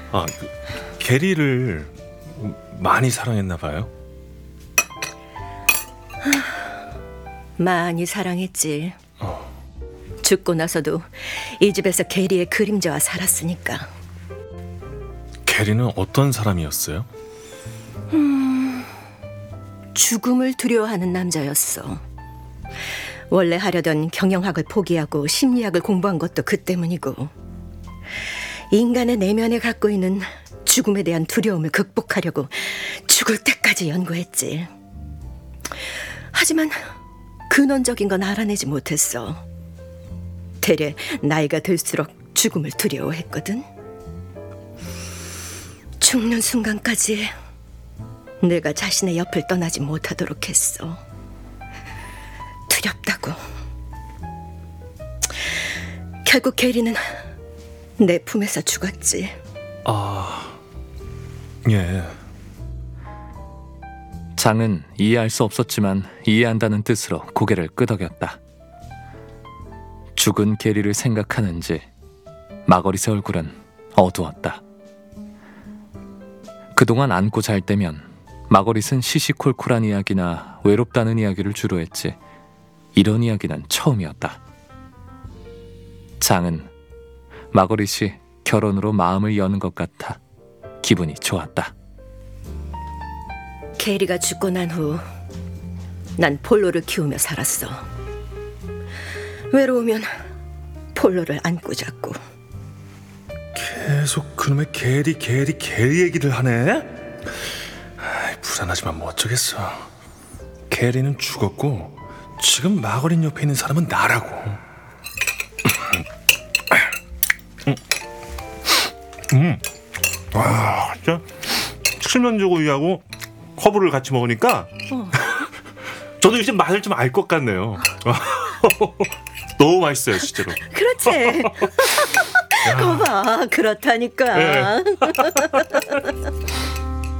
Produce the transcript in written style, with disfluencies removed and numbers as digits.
게리를 많이 사랑했나 봐요? 많이 사랑했지. 죽고 나서도 이 집에서 게리의 그림자와 살았으니까. 게리는 어떤 사람이었어요? 죽음을 두려워하는 남자였어. 원래 하려던 경영학을 포기하고 심리학을 공부한 것도 그 때문이고, 인간의 내면에 갖고 있는 죽음에 대한 두려움을 극복하려고 죽을 때까지 연구했지. 하지만 근원적인 건 알아내지 못했어. 되레 나이가 들수록 죽음을 두려워했거든. 죽는 순간까지 내가 자신의 옆을 떠나지 못하도록 했어. 두렵다고. 결국 게리는 내 품에서 죽었지. 예. 장은 이해할 수 없었지만 이해한다는 뜻으로 고개를 끄덕였다. 죽은 게리를 생각하는지 마거릿의 얼굴은 어두웠다. 그동안 안고 잘 때면 마거릿은 시시콜콜한 이야기나 외롭다는 이야기를 주로 했지, 이런 이야기는 처음이었다. 장은 마거릿이 결혼으로 마음을 여는 것 같아 기분이 좋았다. 게리가 죽고 난 후 난 폴로를 키우며 살았어. 외로우면 폴로를 안고 잡고. 계속 그놈의 게리 얘기를 하네? 불안하지만 뭐 어쩌겠어. 게리는 죽었고 지금 마거릿 옆에 있는 사람은 나라고. 진짜 7년제고 우유하고 커브를 같이 먹으니까 저도 이제 맛을 좀 알 것 같네요. 너무 맛있어요, 진짜로. 그렇지. 거봐, 그렇다니까. 네.